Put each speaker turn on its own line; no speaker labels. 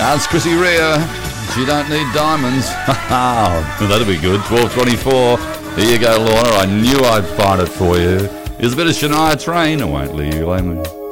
That's Chrissy Rea. She don't need diamonds. That'll be good. 12:24. Here you go, Lorna. I knew I'd find it for you. Here's a bit of Shania Twain. I won't leave you lonely.